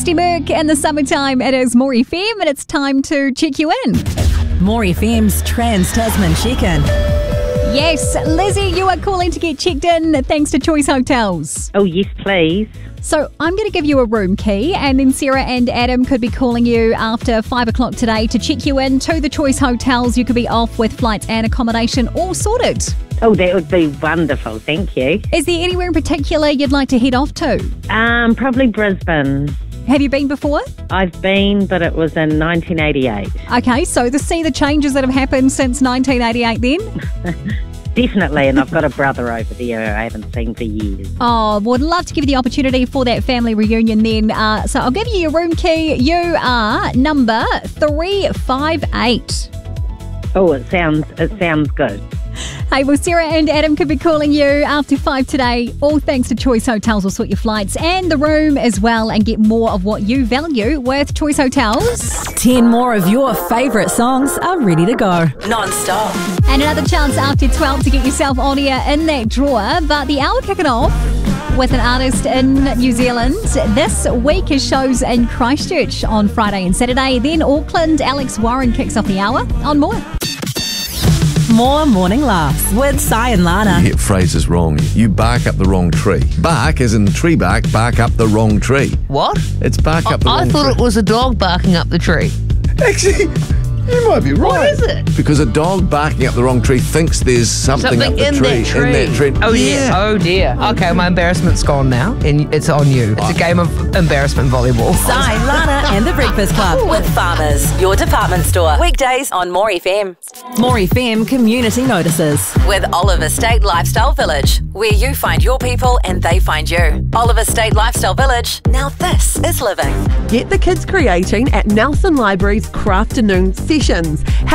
Christy Burke in the summertime. It is More FM and it's time to check you in. More FM's Trans-Tasman check-in. Yes, Lizzie, you are calling to get checked in thanks to Choice Hotels. Oh, yes, please. So I'm going to give you a room key and then Sarah and Adam could be calling you after 5 o'clock today to check you in to the Choice Hotels. You could be off with flights and accommodation all sorted. Oh, that would be wonderful. Thank you. Is there anywhere in particular you'd like to head off to? Probably Brisbane. Have you been before? I've been, but it was in 1988. Okay, so see the changes that have happened since 1988 then? Definitely, and I've got a brother over there I haven't seen for years. Oh, would love to give you the opportunity for that family reunion then. So I'll give you your room key. You are number 358. Oh, it sounds good. Hey, well, Sarah and Adam could be calling you after 5 today. All thanks to Choice Hotels will sort your flights and the room as well and get more of what you value with Choice Hotels. 10 more of your favourite songs are ready to go. Non-stop. And another chance after 12 to get yourself on here in that drawer. But the hour kicking off with an artist in New Zealand. This week is shows in Christchurch on Friday and Saturday. Then Auckland, Alex Warren kicks off the hour on More. More morning laughs with Sai and Lana. You get phrases wrong. You bark up the wrong tree. Bark as in tree bark up the wrong tree. What? It's bark up the wrong tree. I thought it was a dog barking up the tree. Actually, you might be right. What is it? Because a dog barking up the wrong tree thinks there's something up the in tree. that tree. Oh, yeah. Oh, dear. Okay, my embarrassment's gone now, and it's on you. It's a game of embarrassment volleyball. Sai, Lana and the Breakfast Club with Farmers, your department store. Weekdays on More FM. More FM community notices with Oliver State Lifestyle Village, where you find your people and they find you. Oliver State Lifestyle Village. Now this is living. Get the kids creating at Nelson Library's Crafternoon Sessions.